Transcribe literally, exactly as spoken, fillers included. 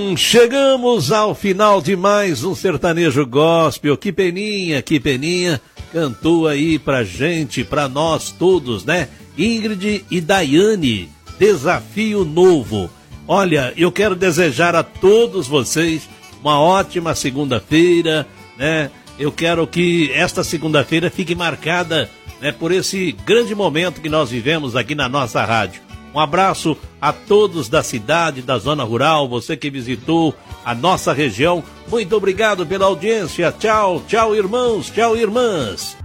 Chegamos ao final de mais um sertanejo gospel. Que peninha, que peninha. Cantou aí pra gente, pra nós todos, né? Ingrid e Daiane, Desafio Novo. Olha, eu quero desejar a todos vocês uma ótima segunda-feira, né? Eu quero que esta segunda-feira fique marcada, né, por esse grande momento que nós vivemos aqui na nossa rádio. Um abraço a todos da cidade, da zona rural, você que visitou a nossa região. Muito obrigado pela audiência. Tchau, tchau, irmãos, tchau, irmãs.